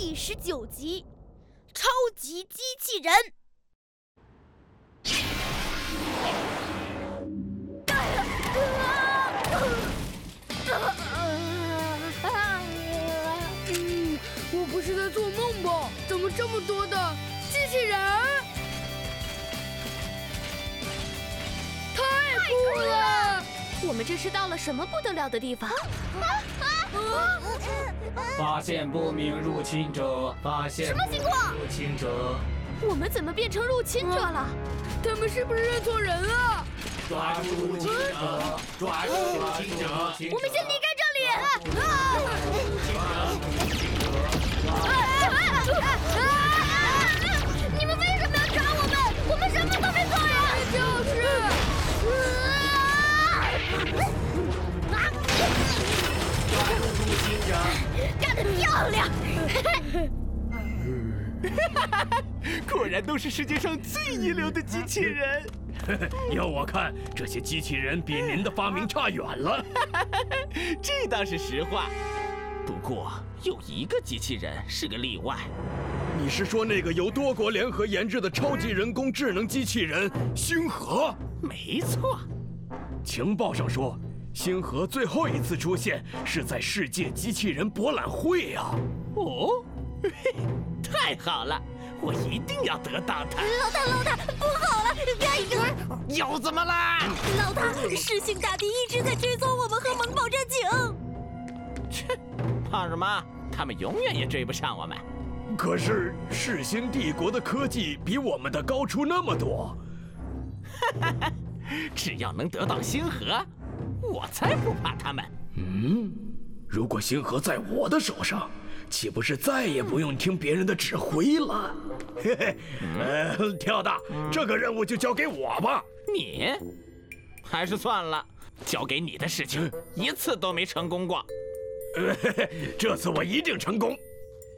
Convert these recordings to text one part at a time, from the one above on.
第19集，超级机器人。 我不是在做梦吧？怎么这么多的机器人？太酷了！ 我们这是到了什么不得了的地方？ 发现不明入侵者，发现什么情况？ 入侵者， 我们怎么变成入侵者了？ 他们是不是认错人了？ 抓住入侵者，抓住入侵者！ 我们先离开这里！你们为什么要抓我们？我们什么都没做呀！干得漂亮！ 果然都是世界上最一流的机器人。 要我看，这些机器人比您的发明差远了。 这倒是实话。不过有一个机器人是个例外。 你是说那个由多国联合研制的超级人工智能机器人星河？ 没错。 情报上说，星河最后一次出现是在世界机器人博览会啊！ 哦，太好了，我一定要得到它。 老大，不好了！ 又怎么啦？ 老大，世星大帝一直在追踪我们和萌宝战警。 切，怕什么？他们永远也追不上我们。 可是世新帝国的科技比我们的高出那么多。 只要能得到星河，我才不怕他们。 如果星河在我的手上，岂不是再也不用听别人的指挥了？嘿嘿，跳大，这个任务就交给我吧。 你，还是算了，交给你的事情一次都没成功过。 这次我一定成功。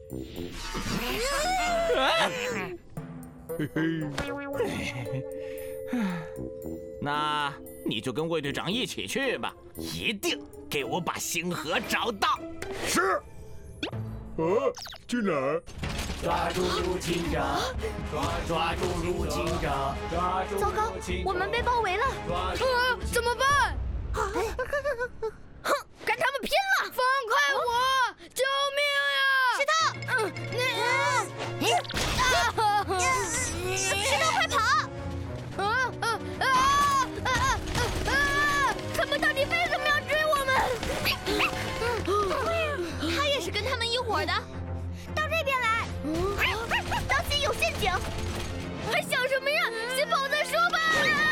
那你就跟魏队长一起去吧，一定给我把星河找到。 是。 去哪儿？ 抓住入侵者，抓住入侵者，抓住糟糕，我们被包围了！ 怎么办？ 哼，跟他们拼了！ 放开我！救命呀！ 石头，石头，快跑！他们到底为什么要追我们？他也是跟他们一伙的，到这边来！当心有陷阱！还想什么呀？先跑再说吧！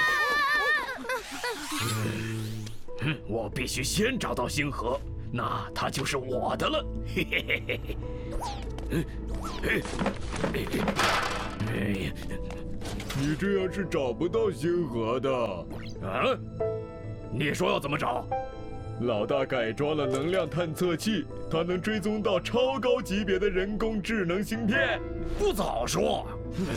我必须先找到星河，那它就是我的了。嘿嘿嘿嘿。 你这样是找不到星河的。 啊？你说要怎么找？ 老大改装了能量探测器，它能追踪到超高级别的人工智能芯片。 不早说。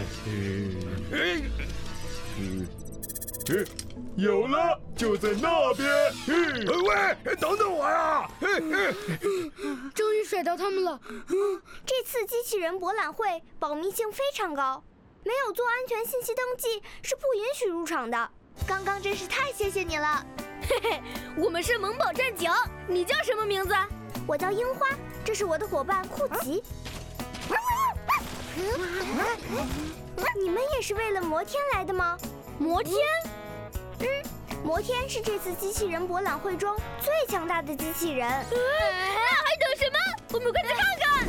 有了，就在那边。 喂，等等我呀！ 终于甩到他们了。 这次机器人博览会保密性非常高，没有做安全信息登记是不允许入场的。刚刚真是太谢谢你了。嘿嘿，我们是萌宝战警。你叫什么名字？我叫樱花，这是我的伙伴库奇。你们也是为了摩天来的吗？摩天？摩天是这次机器人博览会中最强大的机器人。那还等什么？我们快去看看！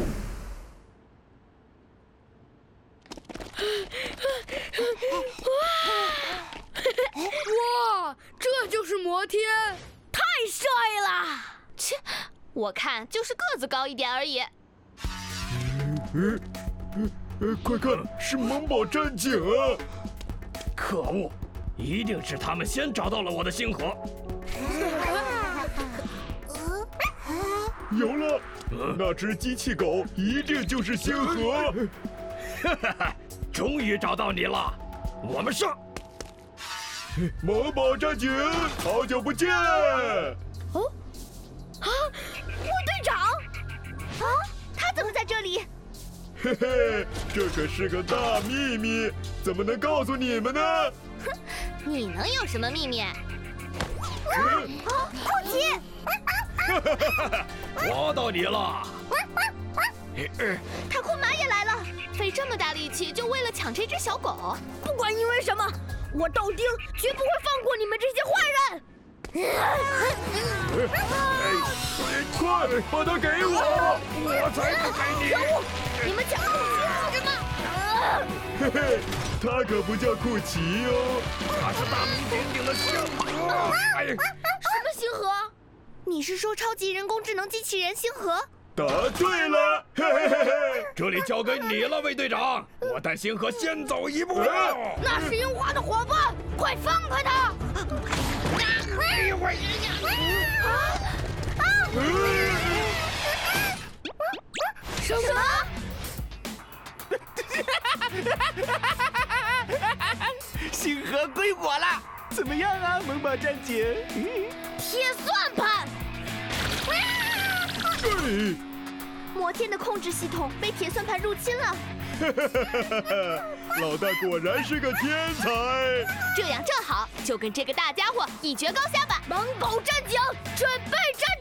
哇，这就是摩天， 太帅了！切，我看就是个子高一点而已。 快看，是萌宝战警啊！ 可恶，一定是他们先找到了我的星河。 有了，那只机器狗一定就是星河。 哈哈哈，终于找到你了，我们上！ 萌宝战警，好久不见！ 哦，啊，副队长，啊，他怎么在这里？ 嘿嘿，这可是个大秘密，怎么能告诉你们呢？ 你能有什么秘密？ 酷奇， 抓到你了！ 塔库马也来了。 费这么大力气就为了抢这只小狗？ 不管因为什么，我豆丁绝不会放过你们这些坏人！ 快把它给我，我才不给你！ 你们抢酷奇做什么？ 嘿嘿，他可不叫酷奇哦，他是大名鼎鼎的星河。哎呀， 什么星河？ 你是说超级人工智能机器人星河？ 答对了，嘿嘿嘿嘿。 这里交给你了，魏队长，我带星河先走一步。 那是樱花的伙伴，快放开他！ 什么？ 星河归我了，怎么样啊，萌宝战警？ 铁算盘！ 摩天的控制系统被铁算盘入侵了。 老大果然是个天才。 这样正好，就跟这个大家伙一决高下吧！ 萌宝战警，准备战